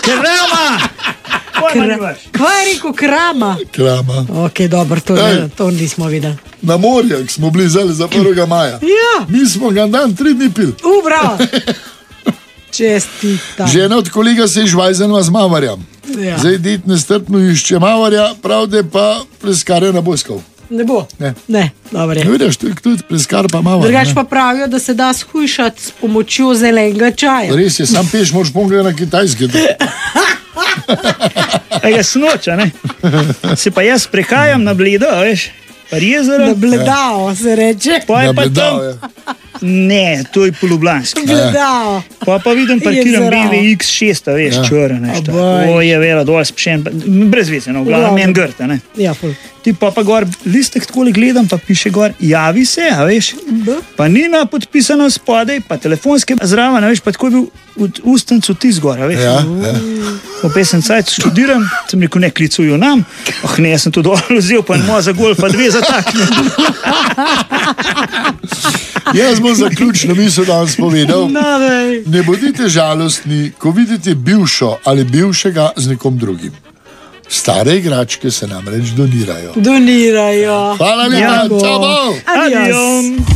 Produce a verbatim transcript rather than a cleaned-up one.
Krama! Kra... Kva je rekel krama? Krama. Ok, dobro, to, ne, to nismo videli. Na morjak smo bili zdaj za prvega maja. Ja. Mi smo ga dan tri dni pil. U, bravo. Čestitam. Žena od kolega se je žvajzenila z mavarjem. Ja. Zdaj dit nestrpno išče mavarja, pravde pa pleskarja ne bo iskal. Ne bo? Ne. Ne, dobro je. Ne vidiš, to je tudi pleskar pa mavar. Drugač pa pravijo, da se da shujšati s pomočjo zelenega čaja. Res je, sam peš, moraš pomgati na kitajski. Ega snoča, ne? Se pa jaz prehajam na Bledo, veš, pa jezero. Na Bledao se reče. Pa je Na pa Bledao, tam... ja. Ne, to je po Ljubljanski. Bledao. Pa pa vidim parkiran Jezero. B V X šest, veš, Ja. črn, nešto. Abaj. O, je vela dol spešen, brez veze, no, v glavnem Glavnem. en grta, ne? Ja, ful. Ti pa pa gor listek takole gledam, pa piše gor, javi se, a veš, pa ni na podpisano spodaj, pa telefonske zraven, a veš, pa tako je bil v ustancu tis gor, a veš. Ja, ja. Po pesem cajt študiram, sem rekel, ne klicujo nam, oh ne, jaz sem to dol vzel, pa eno za golfa dve zataknem. Jaz bom zaključno misel danes povedal. No, daj. Ne bodite žalostni, ko vidite bivšo ali bivšega z nekom drugim. Stare igračke se namreč donirajo. Donirajo. Hvala lepa, Ja. čau! Adios. Adios.